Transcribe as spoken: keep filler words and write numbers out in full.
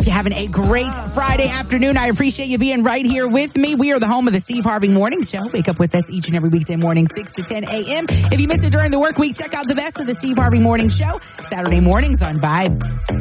you're having a great Friday afternoon. I appreciate you being right here with me. We are the home of the Steve Harvey Morning Show. Wake up with us each and every weekday morning, six to ten a.m. If you missed it during the work week, check out the best of the Steve Harvey Morning Show, Saturday mornings on Vibe.